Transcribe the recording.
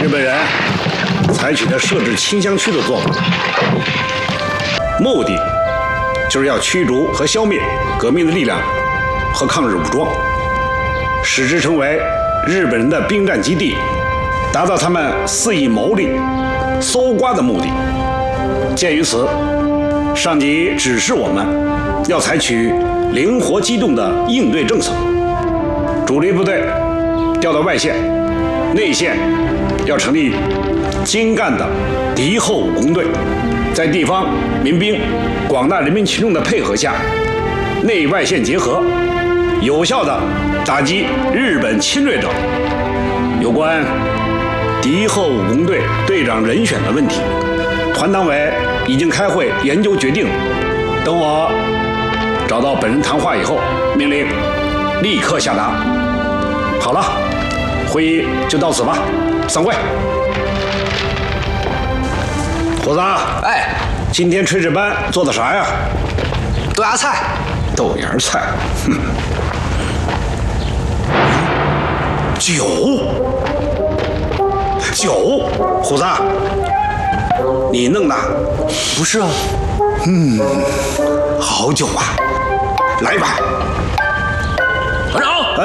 日本人采取的设置清乡区的做法，目的就是要驱逐和消灭革命的力量和抗日武装，使之成为日本人的兵站基地，达到他们肆意牟利、搜刮的目的。鉴于此，上级指示我们要采取灵活机动的应对政策，主力部队调到外线，内线要成立精干的敌后武工队，在地方民兵、广大人民群众的配合下，内外线结合，有效地打击日本侵略者。有关敌后武工队队长人选的问题，团党委已经开会研究决定，等我找到本人谈话以后，命令立刻下达。好了，会议就到此吧，散会。伙子， 哎， 今天炊事班做的啥呀？ 豆芽菜。 豆芽菜，哼。酒，虎子，你弄的？ 不是啊。 好酒啊，来一碗。